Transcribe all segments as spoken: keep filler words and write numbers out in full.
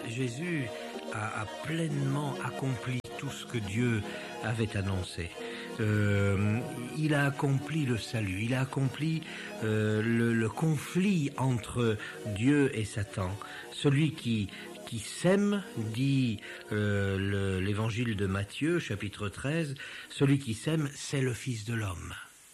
Jésus a, a pleinement accompli tout ce que Dieu avait annoncé. Euh, il a accompli le salut, il a accompli euh, le, le conflit entre Dieu et Satan. Celui qui, qui sème, dit euh, le, l'évangile de Matthieu, chapitre treize, celui qui sème, c'est le Fils de l'homme.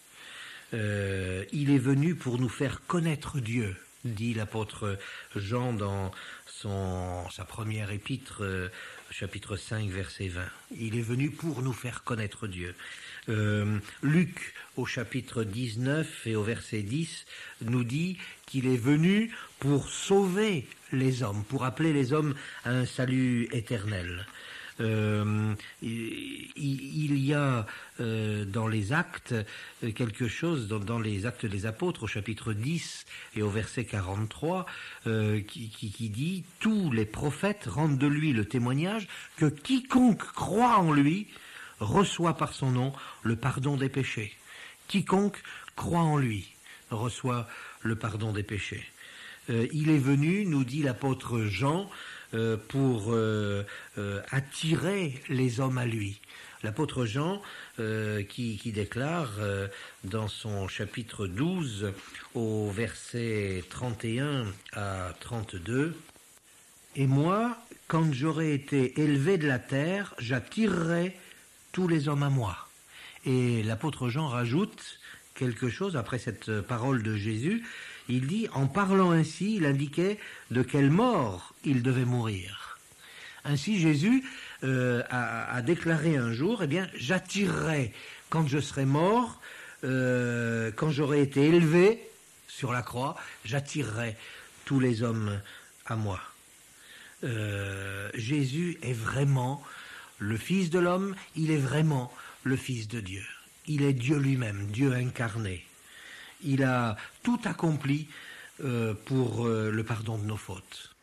Euh, il est venu pour nous faire connaître Dieu, dit l'apôtre Jean dans son, sa première épître, euh, chapitre cinq, verset vingt. Il est venu pour nous faire connaître Dieu. Euh, Luc, au chapitre dix-neuf et au verset dix, nous dit qu'il est venu pour sauver les hommes, pour appeler les hommes à un salut éternel. Euh, il, il y a euh, dans les actes quelque chose, dans, dans les actes des apôtres au chapitre dix et au verset quarante-trois, euh, qui, qui, qui dit « Tous les prophètes rendent de lui le témoignage que quiconque croit en lui reçoit par son nom le pardon des péchés. Quiconque croit en lui reçoit le pardon des péchés. Euh, il est venu, nous dit l'apôtre Jean, euh, pour euh, euh, attirer les hommes à lui. L'apôtre Jean euh, qui, qui déclare euh, dans son chapitre douze au verset trente et un à trente-deux, « Et moi, quand j'aurai été élevé de la terre, j'attirerai tous les hommes à moi. » Et l'apôtre Jean rajoute quelque chose après cette parole de Jésus. Il dit, en parlant ainsi, il indiquait de quelle mort il devait mourir. Ainsi Jésus euh, a, a déclaré un jour, eh bien, j'attirerai quand je serai mort, euh, quand j'aurai été élevé sur la croix, j'attirerai tous les hommes à moi. Euh, Jésus est vraiment le Fils de l'homme, il est vraiment le Fils de Dieu. Il est Dieu lui-même, Dieu incarné. Il a tout accompli euh, pour euh, le pardon de nos fautes.